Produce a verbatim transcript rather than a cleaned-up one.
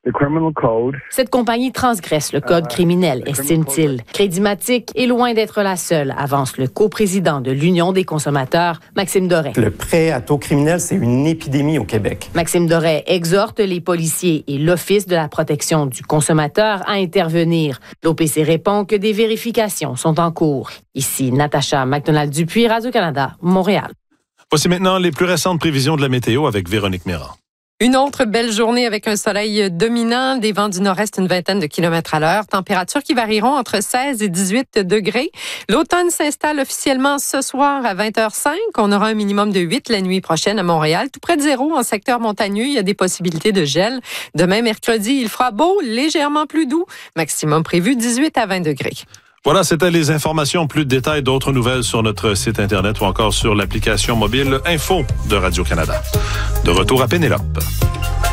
Cette compagnie transgresse le code criminel, estime-t-il. Crédimatic est loin d'être la seule, avance le coprésident de l'Union des consommateurs, Maxime Doré. Le prêt à taux criminel, c'est une épidémie au Québec. Maxime Doré exhorte les policiers et l'Office de la protection du consommateur à intervenir. L'O P C répond que des vérifications sont en cours. Ici, Natacha McDonald-Dupuis, Radio-Canada, Montréal. Voici maintenant les plus récentes prévisions de la météo avec Véronique Méran. Une autre belle journée avec un soleil dominant, des vents du nord-est une vingtaine de kilomètres à l'heure, températures qui varieront entre seize et dix-huit degrés. L'automne s'installe officiellement ce soir à vingt heures cinq. On aura un minimum de huit la nuit prochaine à Montréal, tout près de zéro en secteur montagneux. Il y a des possibilités de gel. Demain, mercredi, il fera beau, légèrement plus doux. Maximum prévu dix-huit à vingt degrés. Voilà, c'était les informations. Plus de détails, d'autres nouvelles sur notre site Internet ou encore sur l'application mobile Info de Radio-Canada. De retour à Pénélope.